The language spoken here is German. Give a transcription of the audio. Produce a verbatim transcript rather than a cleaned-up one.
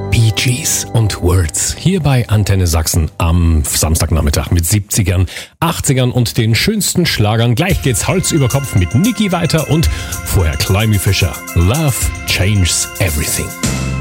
Bee Gees und Words hier bei Antenne Sachsen am Samstagnachmittag mit siebzigern, achtzigern und den schönsten Schlagern. Gleich geht's Hals über Kopf mit Niki weiter und vorher Climby Fisher. Love changes everything.